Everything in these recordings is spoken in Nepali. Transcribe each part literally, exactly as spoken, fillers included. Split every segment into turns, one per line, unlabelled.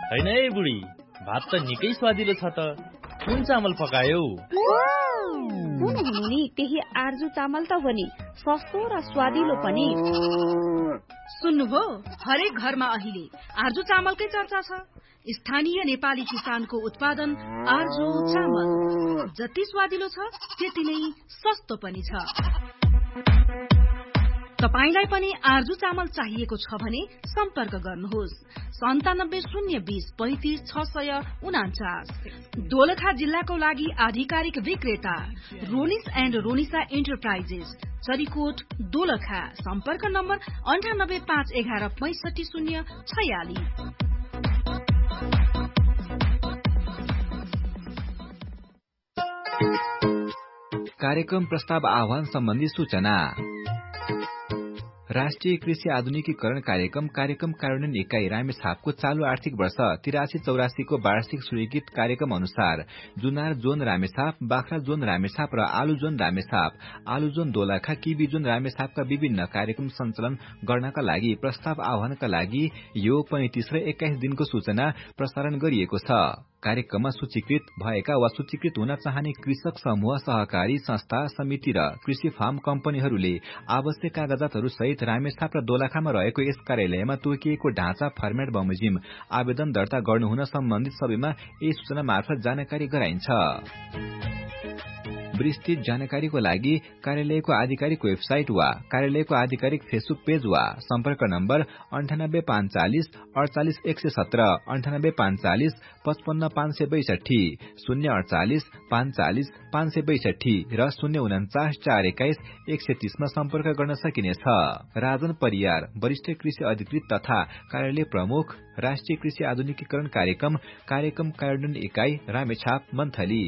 हैन है बुढी, भात त निकै स्वादिलो छ त। कुन चामल पकायौ?
कुन हुनु नि, त्यही आर्जु चामल त हो नि, सस्तो र स्वादिलो पनि।
सुन्नुभयो, हरेक घरमा अहिले आर्जु चामलकै चर्चा छ। स्थानीय नेपाली किसानको उत्पादन आर्जु चामल जति स्वादिलो छ त्यति नै सस्तो पनि छ। तपाईलाई पनि आर्जु चामल चाहिएको छ भने सम्पर्क गर्नुहोस् सन्तानब्बे शून्य बीस पैंतिस छ सय उनाचास। दोलखा जिल्लाको लागि आधिकारिक विक्रेता रोनिस एण्ड रोनिसा एन्टरप्राइजेस, चरीकोट, दोलखा। सम्पर्क नम्बर अन्ठानब्बे पाँच एघार पैंसठी शून्य छयालिस।
कार्यक्रम प्रस्ताव आह्वान सम्बन्धी सूचना। राष्ट्रिय कृषि आधुनिकीकरण कार्यक्रम कार्यक्रम कार्यान्वयन इकाई रामेछापको चालू आर्थिक वर्ष तिरासी चौरासी को वार्षिक स्वीकृत कार्यक्रम अनुसार जुनार जोन रामेछाप, बाख्रा जोन रामेछाप र आलु जोन रामेछाप, आलु जोन दोलखा, किबी जोन रामेछापका विभिन्न कार्यक्रम सञ्चालन गर्नका लागि प्रस्ताव आह्वानका लागि यो पैंतिस र एक्काइस दिनको सूचना प्रसारण गरिएको छ। कार्यक्रममा सूचीकृत भएका वा सूचीकृत हुन चाहने कृषक समूह, सहकारी संस्था, समिति र कृषि फार्म कम्पनीहरूले आवश्यक कागजातहरू सहित रामेछाप र दोलखामा रहेको यस कार्यालयमा तोकिएको ढाँचा फर्मेट बमोजिम आवेदन दर्ता गर्नुहुन सम्बन्धित सबैमा यही सूचना मार्फत जानकारी गराइन्छ। विस्तृत जानकारीको लागि कार्यालयको आधिकारिक वेबसाइट वा कार्यालयको आधिकारिक फेसबुक पेज वा सम्पर्क नम्बर अन्ठानब्बे पाँच चालिस अडचालिस एक सय सत्र, अन्ठानब्बे पाँच चालिस पचपन्न पाँच सय बैसठी, शून्य अडचालिस पाँच चालिस पाँच सय बैसठी र शून्य उन्चास चार एक्काइस एक सय तीसमा सम्पर्क गर्न सकिनेछ। राजन परियार, वरिष्ठ कृषि अधिकृत तथा कार्यालय प्रमुख, राष्ट्रिय कृषि आधुनिकीकरण कार्यक्रम कार्यक्रम कार्यान्वयन इकाई रामेछाप, मन्थली।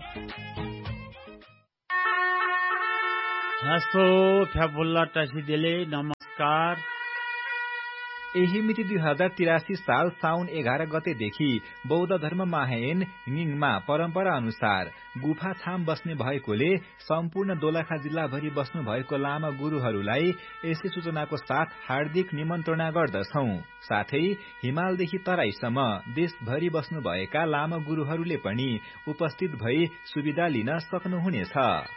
हसो फ्याबुल्ला टासिदेले नमस्कार।
यही मिति दुई हजार तिरासी साल साउन एघार गतेदेखि बौद्ध धर्म महायान निङमा परम्परा अनुसार गुफा छाम बस्ने भएकोले सम्पूर्ण दोलखा जिल्लाभरि बस्नु भएको लामा गुरूहरूलाई यसै सूचनाको साथ हार्दिक निमन्त्रणा गर्दछौ। साथै हिमालदेखि तराईसम्म देशभरि बस्नु भएका लामा गुरूहरूले पनि उपस्थित भई सुविधा लिन सक्नुहुनेछ।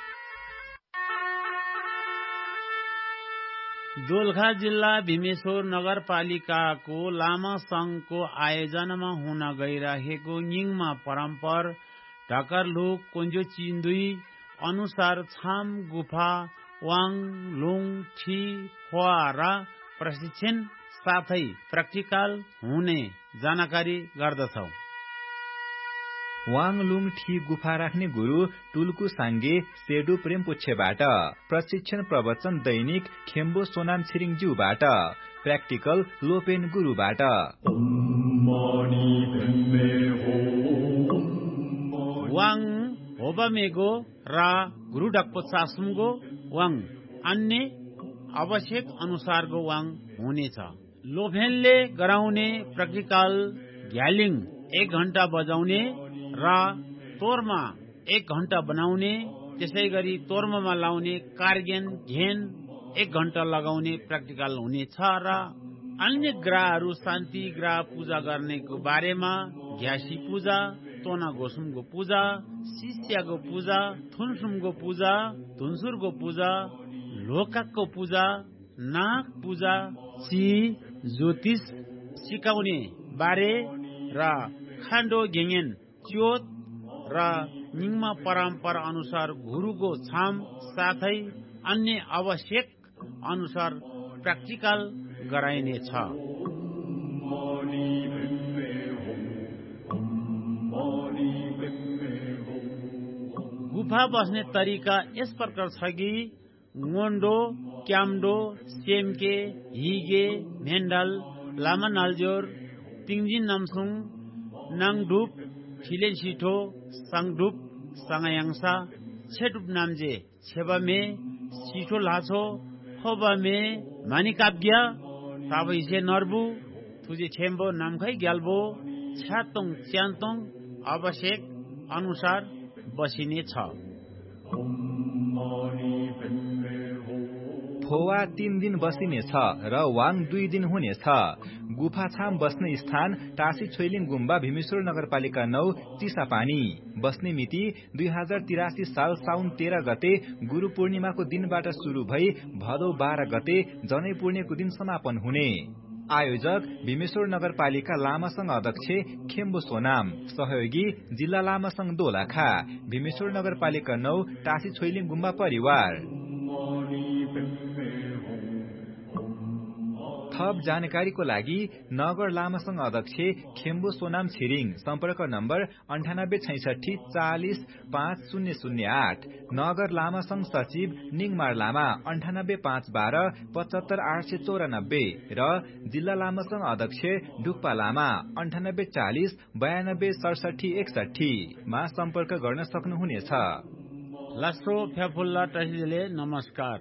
दोलखा जिल्ला भीमेश्वर नगरपालिकाको लामा संघको आयोजनामा हुन गइरहेको निङमा परम्पर ढकरलुक कोन्जो चिन्दुई अनुसार छाम गुफा वाङ लुङ ठी फुवारा प्रशिक्षण साथै प्र्याक्टिकल हुने जानकारी गर्दछौ।
वाङलुङ ठी गुफा राख्ने गुरु टुल्कु साङ्गे सेडु प्रेमपुच्छेबाट, प्रशिक्षण प्रवचन दैनिक खेम्बो सोनाम छिरिङज्यूबाट, प्र्याक्टिकल लोपेन गुरुबाट।
वाङ होबामेगो र गुरु डक्पो चासुमगो वाङ अन्य आवश्यक अनुसारको वाङ हुनेछ। लोफेनले गराउने प्र्याक्टिकल घ्यालिङ एक घण्टा बजाउने र तोरमा एक घण्टा बनाउने, त्यसै गरी तोर्मामा लाउने कार्गेन घेन एक घण्टा लगाउने प्र्याक्टिकल हुनेछ र अन्य ग्रहहरू शान्ति ग्रह पूजा गर्नेको बारेमा घ्यासी पूजा, तोना गोसुमको पूजा, शिष्यको पूजा, थुनसुमको पूजा, धुन्सुरको पूजा, लोकाकको पूजा, नाग पूजा, ची ज्योतिष सिकाउने बारे र खान्डो घेङेन च्योत र निङमा परम्परा अनुसार गुरुको छाम साथै अन्य आवश्यक अनुसार प्र्याक्टिकल गराइनेछ। गुफा बस्ने तरिका यस प्रकार छ कि गोन्डो, क्याम्डो, सेमके, हिगे, भेन्डल, लामा नालजोर, तिङजिन नामसुङ, नाङडुप, ठिले छिठो, साङडुप, साङयाङसा, छेडुप नाम्जे, छेबामे, छिठो लाछो, खोबामे, मानिकाब्या, ताबैसे नर्बु, थुजे छेम्बो, नामखै ग्याल्बो, छ्यातोङ, च्यान्तोङ आवश्यक अनुसार बसिने छ।
फोवा तीन दिन बसिनेछ र वाङ दुई दिन हुनेछ। गुफाछाम बस्ने स्थान टासी छोइलिङ गुम्बा भीमेश्वर नगरपालिका नौ चिसापानी। बस्ने मिति दुई हजार तिरासी साल साउन तेह्र गते गुरु पूर्णिमाको दिनबाट शुरू भई भदौ बाह्र गते जनै पूर्णिमाको दिन समापन हुने। आयोजक भीमेश्वर नगरपालिका लामासंघ अध्यक्ष खेम्बो सोनाम। सहयोगी जिल्ला लामासंघ दोलखा। भीमेश्वर नगरपालिका नौ टासी छोइलिङ गुम्बा परिवार। थप जानकारीको लागि नगर लामासंघ अध्यक्ष खेम्बो सोनाम छिरिङ। सम्पर्क नम्बर अन्ठानब्बे छैसठी चालिस पाँच शून्य शून्य आठ। नगर लामासंघ सचिव निङमार लामा अन्ठानब्बे पाँच बाह्र पचहत्तर आठ सय चौरानब्बे र जिल्ला लामासंघ अध्यक्ष ढुक्पा लामा अन्ठानब्बे चालिस बयानब्बे सडसठी एकसठी मा सम्पर्क गर्न सक्नुहुनेछ।
लास्रो फ्याफुल्ला टसिले नमस्कार।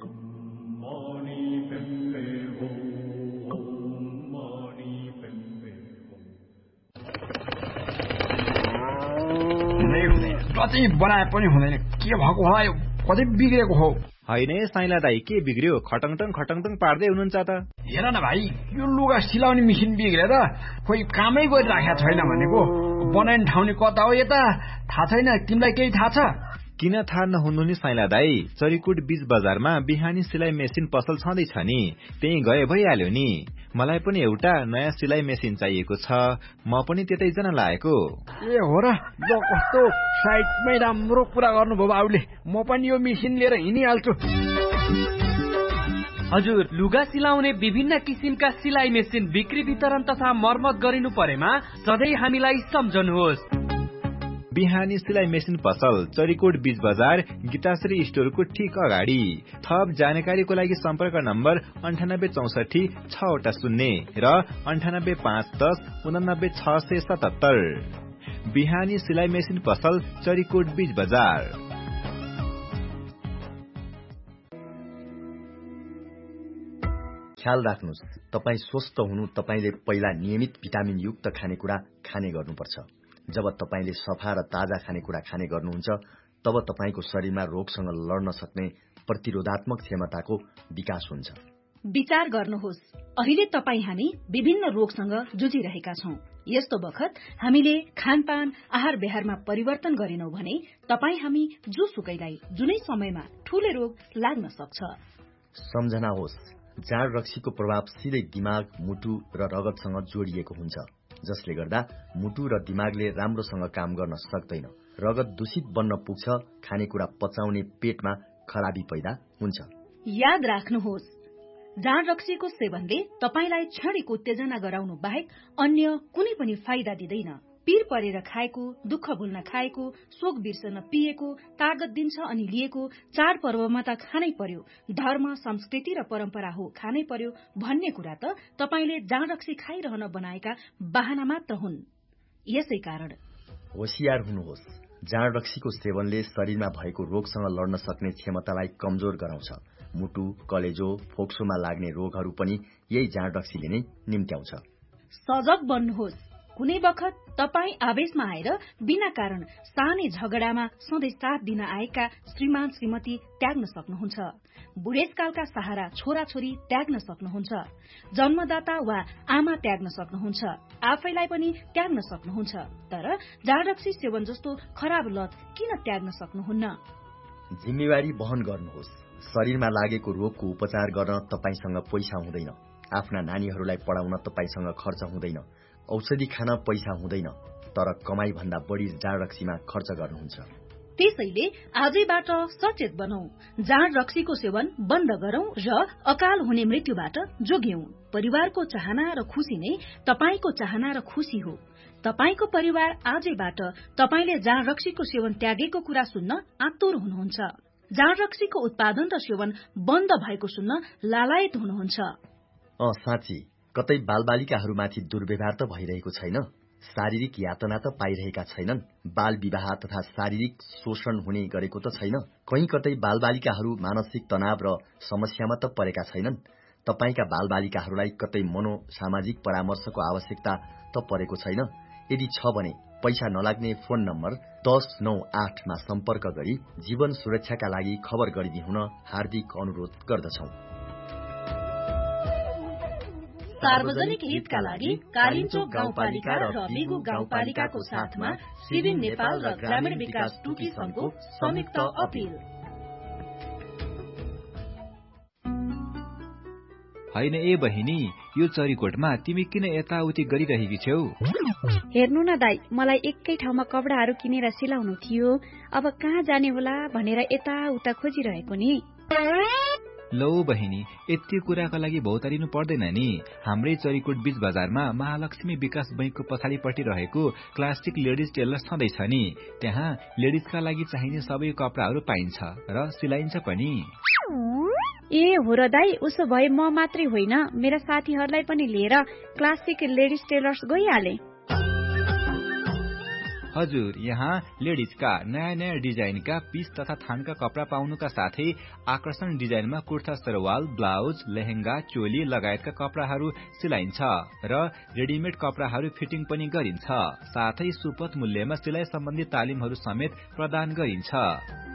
कतै बनाए पनि हुँदैन, के भएको होला यो, कतै बिग्रेको हो।
होइन साइला दाई, के बिग्रियो? खटङटङ खटङटङ पार्दै हुनुहुन्छ त।
हेर न भाइ, यो लुगा सिलाउने मेसिन बिग्रेर खोइ कामै गरिराखेको छैन भनेको। बनाउने ठाउँ कता हो यता थाहा छैन, तिमीलाई केही थाहा छ?
किन थाहा नहुनु नि साइला दाई, चरीकोट बीच बजारमा बिहानी सिलाइ मेसिन पसल छँदैछ नि, त्यही गए भइहाल्यो नि। मलाई पनि एउटा नयाँ सिलाइ मेसिन चाहिएको छ, म पनि त्यतै जान लागेको।
ए हो र, ल कस्तो साइडमै राम्रो कुरा गर्नुभयो बाबुले, म पनि यो मेसिन लिएर हिँडिहाल्छु।
हजुर, लुगा सिलाउने विभिन्न किसिमका सिलाइ मेसिन बिक्री वितरण तथा मर्मत गरिनु परेमा सधैँ हामीलाई सम्झनुहोस्।
बिहानी सिलाइ मेसिन पसल चरीकोट बीच बजार गीताश्री स्टोरको ठिक अगाडि। थप जानकारीको लागि सम्पर्क नम्बर अन्ठानब्बे चौसठी छवटा शून्य र अन्ठानब्बे पाँच दस उनानब्बे छ सय सतहत्तर। बिहानी सिलाइ मेसिन पसल चरीकोट बीच बजार।
ख्याल राख्नुहोस्, तपाईँ स्वस्थ हुनु तपाईले पहिला नियमित भिटामिन युक्त खानेकुरा खाने गर्नुपर्छ। जब तपाईले सफा र ताजा खानेकुरा खाने गर्नुहुन्छ तब तपाईको शरीरमा रोगसँग लड्न सक्ने प्रतिरोधात्मक क्षमताको विकास हुन्छ।
विचार गर्नुहोस्, अहिले तपाई हामी विभिन्न रोगसँग जुझिरहेका छौं। यस्तो बखत हामीले खानपान आहार व्यवहारमा परिवर्तन गरेनौं भने तपाई हामी जोसुकैलाई जुनै समयमा ठूले रोग लाग्न सक्छ।
सम्झना होस्, जाँड रक्सीको प्रभाव सिधै दिमाग, मुटु र रगतसँग जोडिएको हुन्छ, जसले गर्दा मुटु र दिमागले राम्रोसँग काम गर्न सक्दैन। रगत दूषित बन्न पुग्छ, खानेकुरा पचाउने पेटमा खराबी पैदा हुन्छ।
याद राख्नुहोस्, जाँड रक्सीको सेवनले तपाईलाई क्षणिक उत्तेजना गराउनु बाहेक अन्य कुनै पनि फाइदा दिँदैन। पीर परेर खाएको, दुःख भुल्न खाएको, शोक बिर्सन पिएको, तागत दिन्छ अनि लिएको, चाडपर्वमा त खानै पर्यो, धर्म संस्कृति र परम्परा हो खानै पर्यो भन्ने कुरा त तपाईले जाँड रक्सी खाइरहन बनाएका बहाना मात्र हुन्। यसै कारण
होशियार हुनुहोस्, जाँड रक्सीको सेवनले शरीरमा भएको रोगसँग लड्न सक्ने क्षमतालाई कमजोर गराउँछ। मुटु, कलेजो, फोक्सोमा लाग्ने रोगहरू पनि यही जाँड रक्सीले नै निम्त्याउँछ।
सजग बन्नुहोस्, कुनै बखत तपाई आवेशमा आएर बिना कारण सानै झगडामा सधैँ साथ दिन आएका श्रीमान श्रीमती त्याग्न सक्नुहुन्छ। बुढेसकालका सहारा छोराछोरी त्याग्न सक्नुहुन्छ। जन्मदाता वा आमा त्याग्न सक्नुहुन्छ। आफैलाई पनि त्याग्न सक्नुहुन्छ। तर जाँड रक्सी सेवन जस्तो खराब लत किन त्याग्न सक्नुहुन्न?
जिम्मेवारी वहन गर्नुहोस्। शरीरमा लागेको रोगको उपचार गर्न तपाईसँग पैसा हुँदैन। आफ्ना नानीहरूलाई पढाउन तपाईसँग खर्च हुँदैन। औषधि खान पैसा हुँदैन, तर कमाई भन्दा बढी जाँड रक्सीमा खर्च गर्नुहुन्छ।
त्यसैले आजैबाट सचेत बनौं, जाँड रक्सीको सेवन बन्द गरौं र अकाल हुने मृत्युबाट जोग्यौं। परिवारको चाहना र खुशी नै तपाईको चाहना र खुशी हो। तपाईको परिवार आजैबाट तपाईले जाँड रक्सीको सेवन त्यागेको कुरा सुन्न आतुर हुनुहुन्छ। जाँड रक्सीको उत्पादन र सेवन बन्द भएको सुन्न लालायत हुनुहुन्छ।
अँ साँच्ची, कतै बालबालिकाहरूमाथि दुर्व्यवहार त भइरहेको छैन? शारीरिक यातना त पाइरहेका छैनन्? बाल विवाह तथा शारीरिक शोषण हुने गरेको त छैन? कहीँ कतै बालबालिकाहरू मानसिक तनाव र समस्यामा त परेका छैनन्? तपाईका बालबालिकाहरूलाई कतै मनोसामाजिक परामर्शको आवश्यकता त परेको छैन? यदि छ भने पैसा नलाग्ने फोन नम्बर दस नौ आठमा सम्पर्क गरी जीवन सुरक्षाका लागि खबर गरिदिनुहुन हार्दिक अनुरोध गर्दछौं।
सार्वजनिक हितका लागि कालिन्चोक गाउँपालिका र बिगु गाउँपालिकाको साथमा सिभिन नेपाल र ग्रामीण विकास टुकी संघको संयुक्त अपील।
हैन ए बहिनी, यो चरीकोटमा तिमी किन यताउति गरिरहेकी छेउ?
हेर्नु न दाई, मलाई एकै ठाउँमा कपडाहरू किनेर सिलाउनु थियो। अब कहाँ जाने होला भनेर यताउता खोजिरहेको नि।
लौ बहिनी, यति कुराका लागि भौतारिनु पर्दैन नि। हाम्रै चरीकोट बीच बजारमा महालक्ष्मी विकास बैंकको पछाडिपट्टि रहेको क्लासिक लेडिज टेलर छँदैछ नि। त्यहाँ लेडिजका लागि चाहिने सबै कपडाहरू पाइन्छ र सिलाइन्छ पनि।
ए हो र दाई, उसो भए म मात्रै होइन, मेरा साथीहरूलाई पनि लिएर क्लासिक लेडिज टेलर्स गइहाले।
हजुर, यहाँ लेडिजका नयाँ नयाँ डिजाइनका पीस तथा थानका कपडा पाउनुका साथै आकर्षण डिजाइनमा कुर्ता सरवाल, ब्लाउज, लेहेंगा, चोली लगायतका कपडाहरू सिलाइन्छ र रेडिमेड कपडाहरू फिटिङ पनि गरिन्छ। साथै सुपथ मूल्यमा सिलाइ सम्बन्धी तालिमहरू समेत प्रदान गरिन्छ।